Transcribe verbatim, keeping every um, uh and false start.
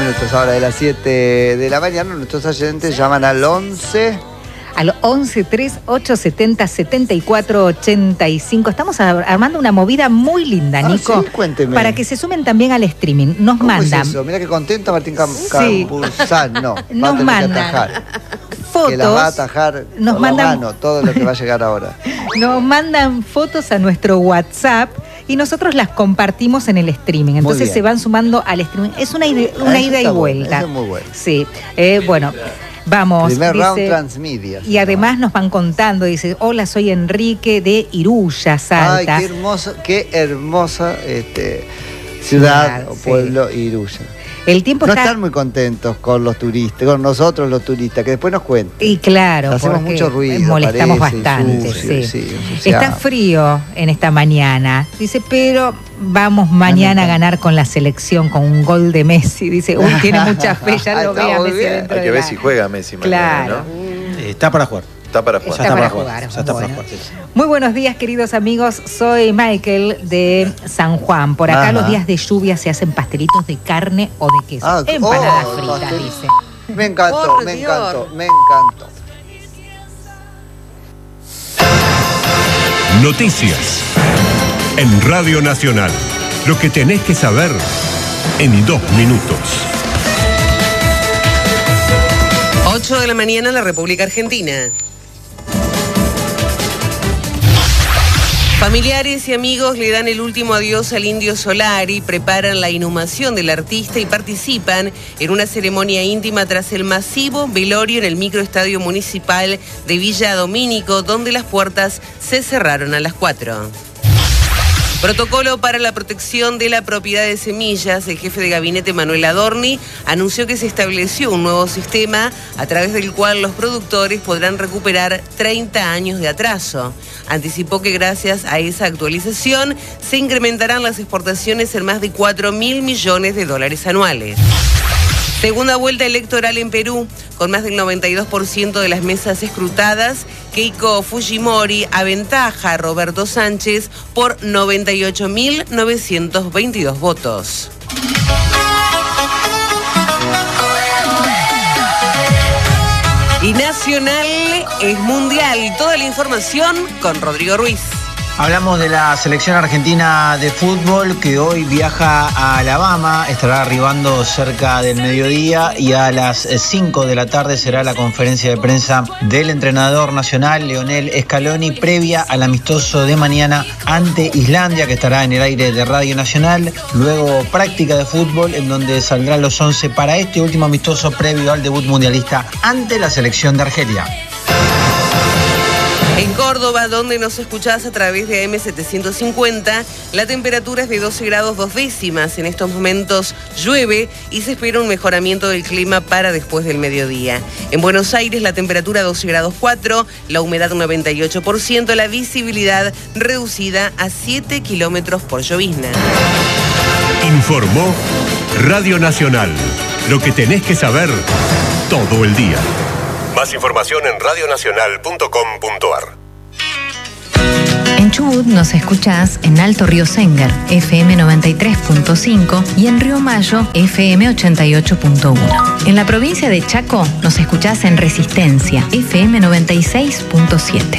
minutos ahora de las siete de la mañana. Nuestros oyentes llaman al once... Al once tres ocho setenta setenta y cuatro ochenta y cinco. Estamos armando una movida muy linda, Nico. Ah, sí, cuénteme. Para que se sumen también al streaming. Nos ¿Cómo mandan. es eso? Mira qué contento Martín Cam sí. Campuzán. No, nos va a tener mandan que atajar. fotos. Que la va a atajar nos por mandan, la mano, todo lo que va a llegar ahora. Nos mandan fotos a nuestro WhatsApp y nosotros las compartimos en el streaming. Entonces se van sumando al streaming. Es una, ide una ida y vuelta. Bueno, eso es muy bueno. Sí, eh, bueno. Vamos, primer dice, round Transmedia. Y además nos van contando, dice, hola, soy Enrique de Iruya, Salta. Ay, qué hermoso, qué hermosa este, ciudad o pueblo, sí. Iruya. El tiempo no está... están muy contentos con los turistas, con nosotros los turistas, que después nos cuentan. Y claro, hacemos mucho ruido, molestamos parece, bastante. Sucio, sí. Sí, está frío en esta mañana, dice, pero vamos mañana a ganar con la selección, con un gol de Messi. Dice, uy, tiene mucha fe, ya lo ve a Messi dentro. Hay que de ver la... si juega Messi mañana, claro. ¿no? Eh, está para jugar. Está para jugar. Está, está para, para jugar. jugar. Ya está bueno. para jugar. Sí. Muy buenos días, queridos amigos. Soy Michael de San Juan. Por acá, ajá, los días de lluvia se hacen pastelitos de carne o de queso. Ah, empanadas oh, fritas, pastel. dice. Me encantó, Por me Dios. encantó, me encantó. Noticias en Radio Nacional. Lo que tenés que saber en dos minutos. ocho de la mañana en la República Argentina. Familiares y amigos le dan el último adiós al Indio Solari, preparan la inhumación del artista y participan en una ceremonia íntima tras el masivo velorio en el microestadio municipal de Villa Domínico, donde las puertas se cerraron a las cuatro. Protocolo para la protección de la propiedad de semillas. El jefe de gabinete Manuel Adorni anunció que se estableció un nuevo sistema a través del cual los productores podrán recuperar treinta años de atraso. Anticipó que gracias a esa actualización se incrementarán las exportaciones en más de cuatro mil millones de dólares anuales. Segunda vuelta electoral en Perú, con más del noventa y dos por ciento de las mesas escrutadas, Keiko Fujimori aventaja a Roberto Sánchez por noventa y ocho mil novecientos veintidós votos. Y Nacional es mundial. Toda la información con Rodrigo Ruiz. Hablamos de la selección argentina de fútbol que hoy viaja a Alabama, estará arribando cerca del mediodía y a las cinco de la tarde será la conferencia de prensa del entrenador nacional Leonel Scaloni previa al amistoso de mañana ante Islandia, que estará en el aire de Radio Nacional. Luego práctica de fútbol en donde saldrán los once para este último amistoso previo al debut mundialista ante la selección de Argelia. En Córdoba, donde nos escuchás a través de A M setecientos cincuenta, la temperatura es de doce grados dos décimas. En estos momentos llueve y se espera un mejoramiento del clima para después del mediodía. En Buenos Aires, la temperatura doce grados cuatro, la humedad un noventa y ocho por ciento, la visibilidad reducida a siete kilómetros por llovizna. Informó Radio Nacional. Lo que tenés que saber todo el día. Más información en radio nacional punto com punto a r. En Chubut nos escuchás en Alto Río Sengar, F M noventa y tres punto cinco y en Río Mayo, F M ochenta y ocho punto uno. En la provincia de Chaco nos escuchás en Resistencia, F M noventa y seis punto siete.